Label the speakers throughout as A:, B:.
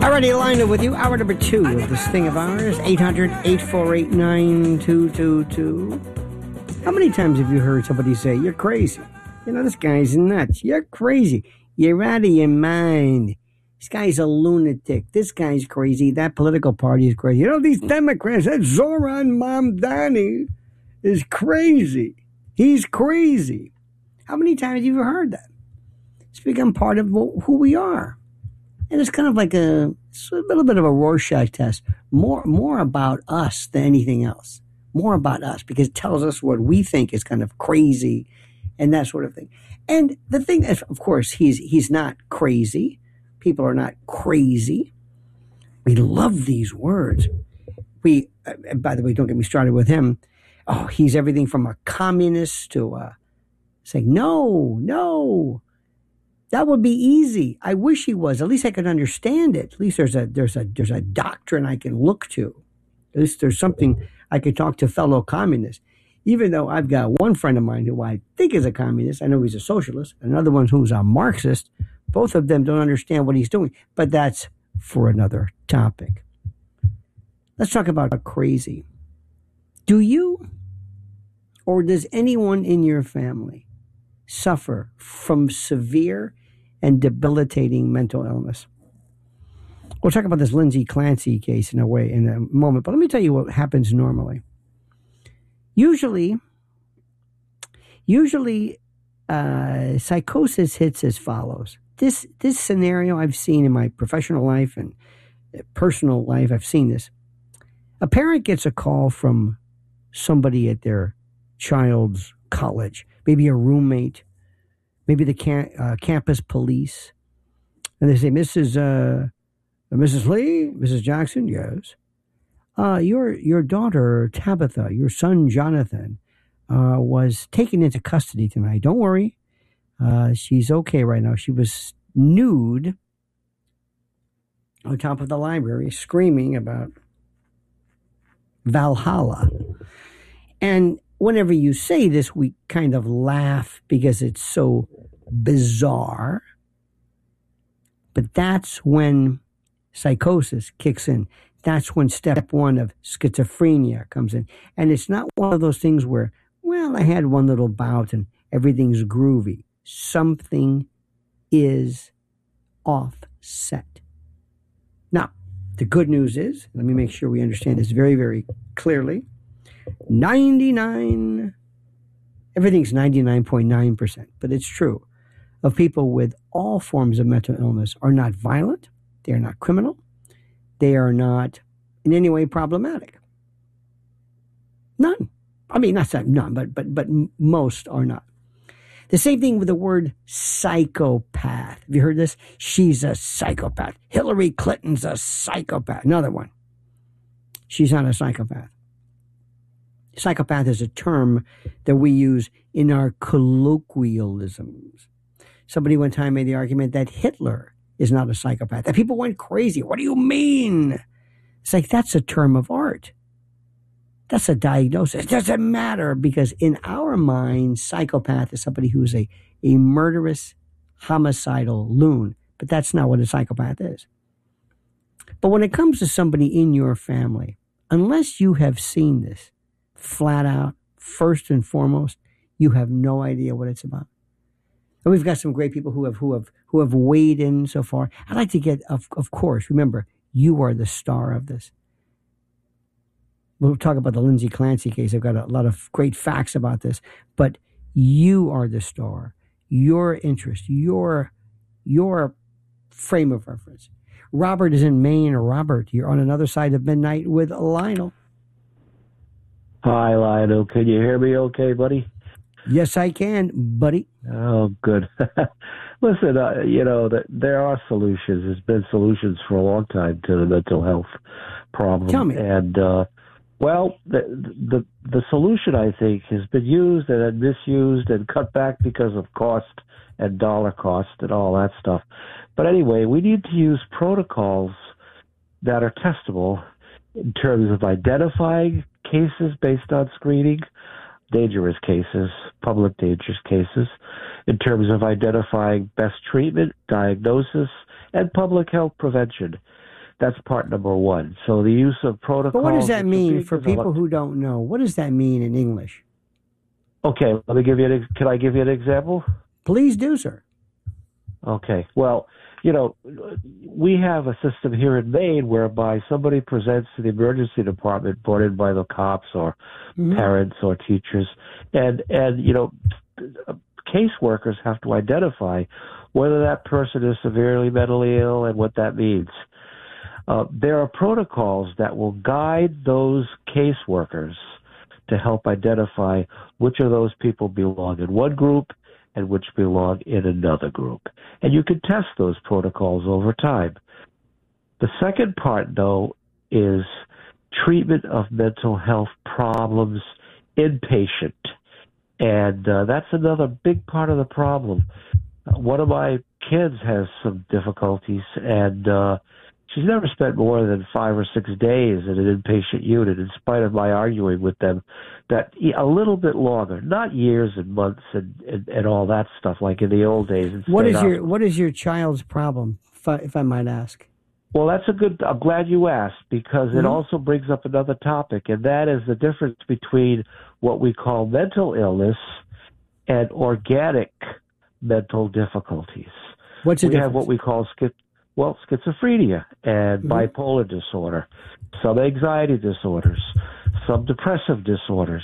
A: Alrighty, lined up with you. Hour number 2 of this thing of ours. 800-848-9222. How many times have you heard somebody say, you're crazy? You know, this guy's nuts. You're crazy. You're out of your mind. This guy's a lunatic. This guy's crazy. That political party is crazy. You know, these Democrats, that Zoran Mamdani is crazy. He's crazy. How many times have you heard that? It's become part of who we are. And it's kind of like it's a little bit of a Rorschach test. More about us than anything else. More about us, because it tells us what we think is kind of crazy and that sort of thing. And the thing is, of course, he's not crazy. People are not crazy. We love these words. By the way, don't get me started with him. Oh, he's everything from a communist to saying, no. That would be easy. I wish he was. At least I could understand it. At least there's a doctrine I can look to. At least there's something I could talk to fellow communists. Even though I've got one friend of mine who I think is a communist. I know he's a socialist. Another one who's a Marxist. Both of them don't understand what he's doing. But that's for another topic. Let's talk about crazy. Do you or does anyone in your family suffer from severe and debilitating mental illness? We'll talk about this Lindsay Clancy case in a moment, but let me tell you what happens normally. Usually, psychosis hits as follows. This scenario I've seen in my professional life and personal life. I've seen this. A parent gets a call from somebody at their child's college, maybe a roommate, maybe the campus police, and they say, Mrs. Lee, Mrs. Jackson, yes. Your daughter Tabitha, your son Jonathan, was taken into custody tonight. Don't worry, she's okay right now. She was nude on top of the library, screaming about Valhalla. And whenever you say this, we kind of laugh because it's so bizarre. But that's when psychosis kicks in. That's when step 1 of schizophrenia comes in. And it's not one of those things where, well, I had one little bout everything's groovy. Something is offset. Now, the good news is, let me make sure we understand this very, very clearly. 99, everything's 99.9%, but it's true, of people with all forms of mental illness are not violent, they are not criminal, they are not in any way problematic. None. I mean, not none, but most are not. The same thing with the word psychopath. Have you heard this? She's a psychopath. Hillary Clinton's a psychopath. Another one. She's not a psychopath. Psychopath is a term that we use in our colloquialisms. Somebody one time made the argument that Hitler is not a psychopath. That people went crazy. What do you mean? It's like, that's a term of art. That's a diagnosis. It doesn't matter, because in our mind, psychopath is somebody who's a murderous, homicidal loon. But that's not what a psychopath is. But when it comes to somebody in your family, unless you have seen this flat out, first and foremost, you have no idea what it's about. And we've got some great people who have weighed in so far. I'd like to get, of course, remember, you are the star of this. We'll talk about the Lindsay Clancy case. I've got a lot of great facts about this. But you are the star. Your interest, your frame of reference. Robert is in Maine. Robert, you're on another side of midnight with Lionel.
B: Hi, Lionel. Can you hear me okay, buddy?
A: Yes, I can, buddy.
B: Oh, good. Listen, there are solutions. There's been solutions for a long time to the mental health problem.
A: Tell me.
B: And, the solution, I think, has been used and then misused and cut back because of cost and dollar cost and all that stuff. But anyway, we need to use protocols that are testable in terms of identifying cases based on screening, dangerous cases, public dangerous cases, in terms of identifying best treatment, diagnosis, and public health prevention. That's part number one. So the use of protocols.
A: But what does that mean for people who don't know? What does that mean in English?
B: Okay, let me give you can I give you an example?
A: Please do, sir.
B: Okay. Well, we have a system here in Maine whereby somebody presents to the emergency department brought in by the cops or parents or teachers, and caseworkers have to identify whether that person is severely mentally ill and what that means. There are protocols that will guide those caseworkers to help identify which of those people belong in one group and which belong in another group. And you can test those protocols over time. The second part, though, is treatment of mental health problems inpatient. And that's another big part of the problem. One of my kids has some difficulties, and she's never spent more than 5 or 6 days in an inpatient unit, in spite of my arguing with them that a little bit longer, not years and months and all that stuff like in the old days.
A: What is your child's problem, if I might ask?
B: Well, I'm glad you asked, because it also brings up another topic, and that is the difference between what we call mental illness and organic mental difficulties.
A: What's the difference?
B: We have what we call schizophrenia and bipolar disorder, some anxiety disorders, some depressive disorders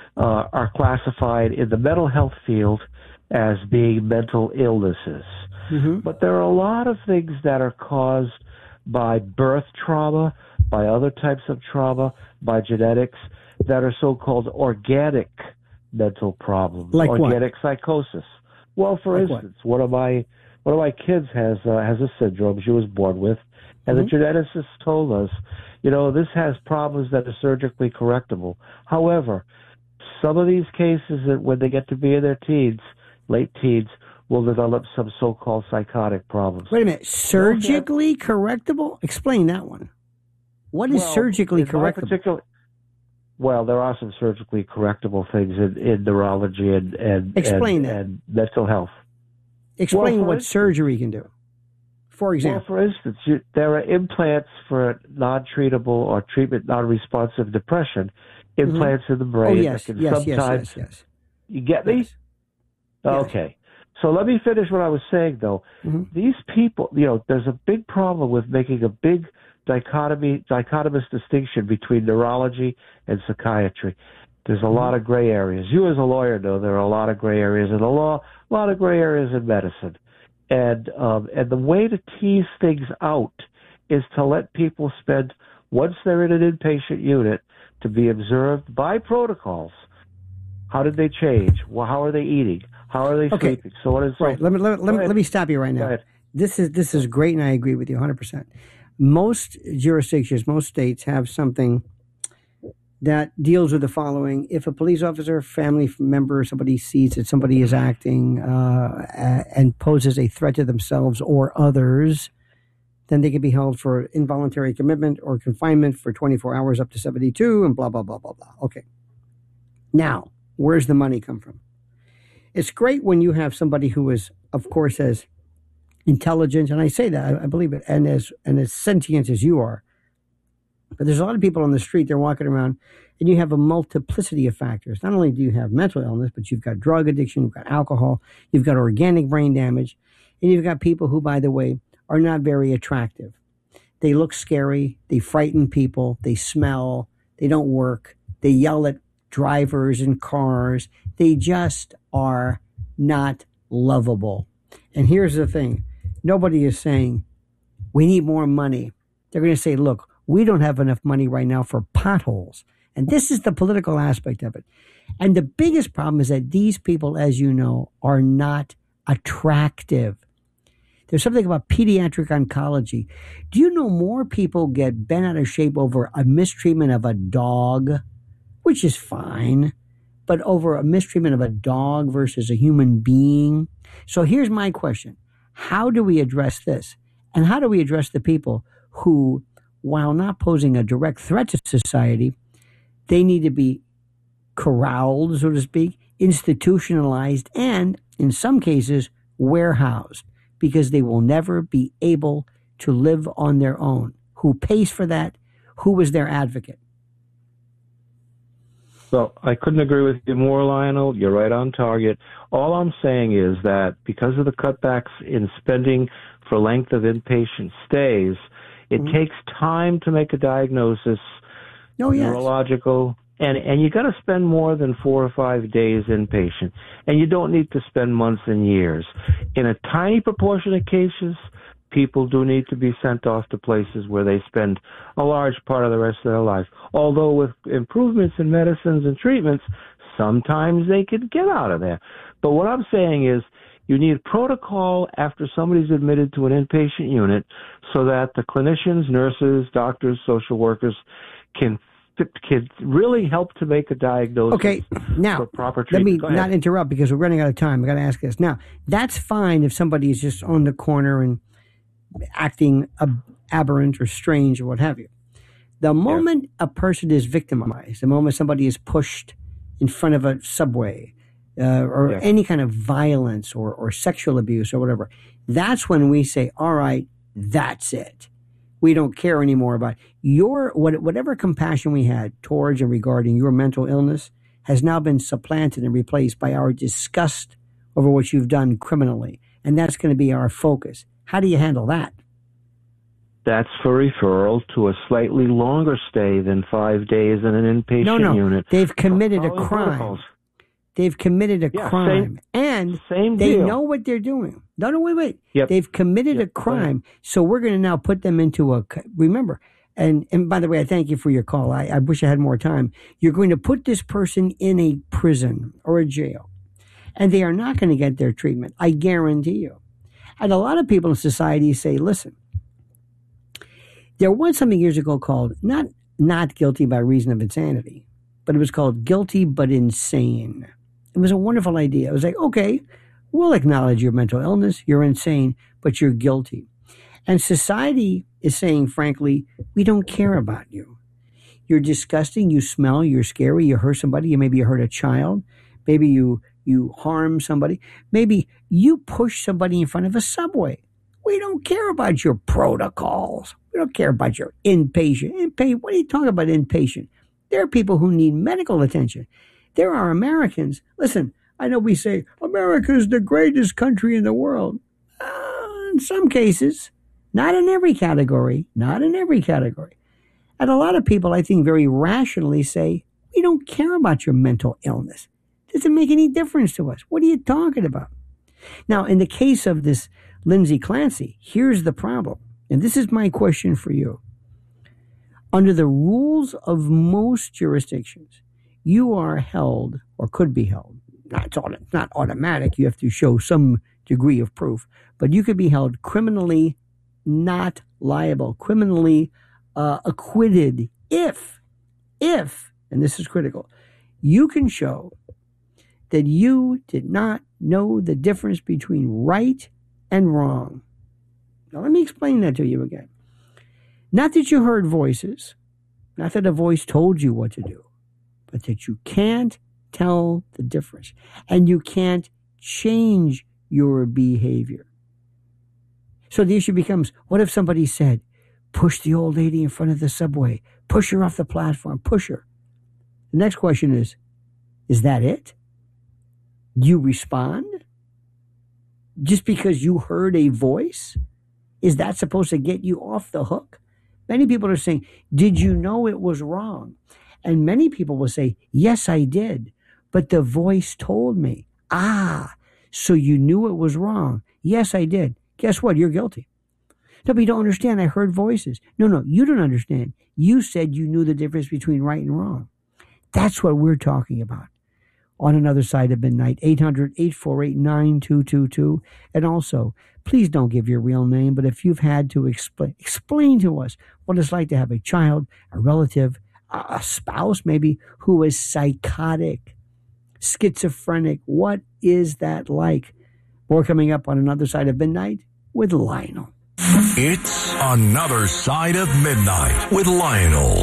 B: are classified in the mental health field as being mental illnesses. But there are a lot of things that are caused by birth trauma, by other types of trauma, by genetics, that are so-called organic mental problems,
A: like
B: organic psychosis. Well, for instance, one of my kids has a syndrome she was born with, and the geneticist told us, this has problems that are surgically correctable. However, some of these cases, that when they get to be in their teens, late teens, will develop some so-called psychotic problems.
A: Wait a minute, surgically correctable? Explain that one. What is surgically correctable?
B: Well, there are some surgically correctable things in neurology and mental health.
A: Explain what surgery can do. For example.
B: Well, for instance, there are implants for non-treatable or treatment non-responsive depression, implants in the brain.
A: Oh, yes, yes.
B: You get me?
A: Yes.
B: Okay. So let me finish what I was saying, though. These people, there's a big problem with making a big dichotomous distinction between neurology and psychiatry. There's a lot of gray areas. You as a lawyer know there are a lot of gray areas in the law, a lot of gray areas in medicine. And the way to tease things out is to let people spend, once they're in an inpatient unit, to be observed by protocols. How did they change? Well, how are they eating? How are they sleeping? So what is
A: right? Let me stop you right now. This is great, and I agree with you 100%. Most jurisdictions, most states have something that deals with the following: if a police officer, family member, somebody sees that somebody is acting and poses a threat to themselves or others, then they can be held for involuntary commitment or confinement for 24 hours up to 72, and blah blah blah blah blah. Okay. Now, where's the money come from? It's great when you have somebody who is, of course, as intelligent, and I say that, I believe it, and as sentient as you are. But there's a lot of people on the street, they're walking around, and you have a multiplicity of factors. Not only do you have mental illness, but you've got drug addiction, you've got alcohol, you've got organic brain damage, and you've got people who, by the way, are not very attractive. They look scary, they frighten people, they smell, they don't work, they yell at drivers and cars. They just are not lovable. And here's the thing. Nobody is saying, we need more money. They're going to say, look, we don't have enough money right now for potholes. And this is the political aspect of it. And the biggest problem is that these people, as you know, are not attractive. There's something about pediatric oncology. Do you know more people get bent out of shape over a mistreatment of a dog, which is fine, but over a mistreatment of a dog versus a human being? So here's my question. How do we address this? And how do we address the people who, while not posing a direct threat to society, they need to be corralled, so to speak, institutionalized, and in some cases, warehoused, because they will never be able to live on their own. Who pays for that? Who is their advocate?
B: Well, I couldn't agree with you more, Lionel. You're right on target. All I'm saying is that because of the cutbacks in spending for length of inpatient stays, it takes time to make a diagnosis, neurological, and you got to spend more than 4 or 5 days inpatient, and you don't need to spend months and years. In a tiny proportion of cases, people do need to be sent off to places where they spend a large part of the rest of their life. Although with improvements in medicines and treatments, sometimes they could get out of there. But what I'm saying is you need protocol after somebody's admitted to an inpatient unit so that the clinicians, nurses, doctors, social workers can really help to make a diagnosis.
A: Okay, now,
B: for proper treatment.
A: Let me not interrupt because we're running out of time. I've got to ask this. Now, that's fine if somebody is just on the corner and acting aberrant or strange or what have you. The moment a person is victimized, the moment somebody is pushed in front of a subway or any kind of violence or sexual abuse or whatever, that's when we say, all right, that's it. We don't care anymore about whatever compassion we had towards and regarding your mental illness has now been supplanted and replaced by our disgust over what you've done criminally. And that's going to be our focus. How do you handle that?
B: That's for referral to a slightly longer stay than 5 days in an inpatient unit.
A: They've committed a crime. Protocols. They've committed a crime. They know what they're doing. No, wait.
B: Yep.
A: They've committed a crime. So we're going to now put them into remember, and by the way, I thank you for your call. I wish I had more time. You're going to put this person in a prison or a jail, and they are not going to get their treatment. I guarantee you. And a lot of people in society say, listen, there was something years ago called not guilty by reason of insanity, but it was called guilty but insane. It was a wonderful idea. It was like, okay, we'll acknowledge your mental illness. You're insane, but you're guilty. And society is saying, frankly, we don't care about you. You're disgusting. You smell. You're scary. You hurt somebody. Maybe you hurt a child. Maybe you harm somebody. Maybe you push somebody in front of a subway. We don't care about your protocols. We don't care about your inpatient. What are you talking about inpatient? There are people who need medical attention. There are Americans. Listen, I know we say America is the greatest country in the world. In some cases, not in every category. Not in every category. And a lot of people, I think, very rationally say, we don't care about your mental illness. Doesn't make any difference to us. What are you talking about? Now, in the case of this Lindsay Clancy, here's the problem. And this is my question for you. Under the rules of most jurisdictions, you are held or could be held. It's not automatic. You have to show some degree of proof. But you could be held criminally not liable, criminally acquitted if, and this is critical, you can show that you did not know the difference between right and wrong. Now, let me explain that to you again. Not that you heard voices, not that a voice told you what to do, but that you can't tell the difference and you can't change your behavior. So the issue becomes, what if somebody said, push the old lady in front of the subway, push her off the platform, push her? The next question is that it? Do you respond? Just because you heard a voice? Is that supposed to get you off the hook? Many people are saying, did you know it was wrong? And many people will say, yes, I did. But the voice told me. So you knew it was wrong. Yes, I did. Guess what? You're guilty. No, but you don't understand. I heard voices. No, you don't understand. You said you knew the difference between right and wrong. That's what we're talking about. On Another Side of Midnight, 800-848-9222. And also, please don't give your real name, but if you've had to explain to us what it's like to have a child, a relative, a spouse maybe, who is psychotic, schizophrenic. What is that like? More coming up on Another Side of Midnight with Lionel.
C: It's Another Side of Midnight with Lionel.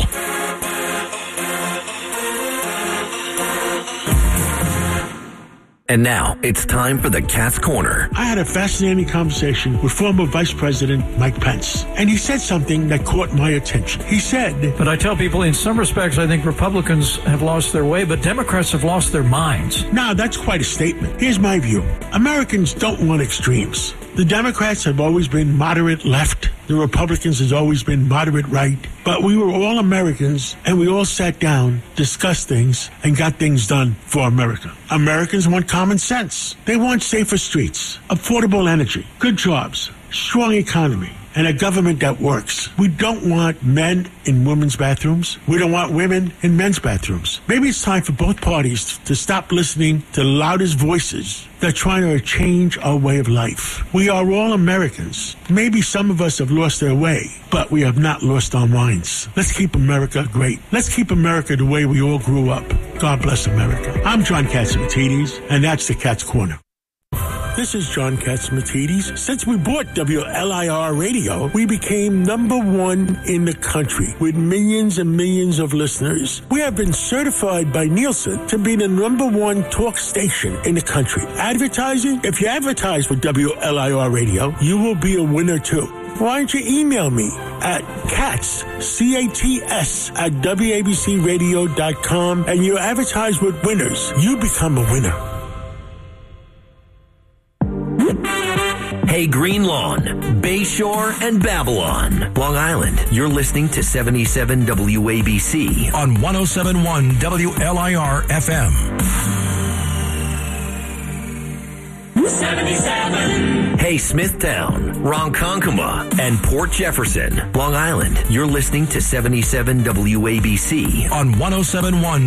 C: And now it's time for the Cat's Corner.
D: I had a fascinating conversation with former Vice President Mike Pence, and he said something that caught my attention. He said,
E: but I tell people in some respects, I think Republicans have lost their way, but Democrats have lost their minds.
D: Now, that's quite a statement. Here's my view. Americans don't want extremes. The Democrats have always been moderate left. The Republicans has always been moderate right. But we were all Americans, and we all sat down, discussed things, and got things done for America. Americans want common sense. They want safer streets, affordable energy, good jobs, strong economy, and a government that works. We don't want men in women's bathrooms. We don't want women in men's bathrooms. Maybe it's time for both parties to stop listening to the loudest voices that are trying to change our way of life. We are all Americans. Maybe some of us have lost their way, but we have not lost our minds. Let's keep America great. Let's keep America the way we all grew up. God bless America. I'm John Catsimatidis, and that's the Cat's Corner. This is John Catsimatidis. Since we bought WLIR Radio, we became #1 in the country with millions and millions of listeners. We have been certified by Nielsen to be the #1 talk station in the country. Advertising? If you advertise with WLIR Radio, you will be a winner too. Why don't you email me at CATS, C-A-T-S, at WABCRadio.com, and you advertise with winners. You become a winner.
C: Hey, Green Lawn, Bayshore, and Babylon, Long Island. You're listening to 77 WABC on 107.1 WLIR FM. 77. Hey, Smithtown, Ronkonkoma, and Port Jefferson, Long Island. You're listening to 77 WABC on 107.1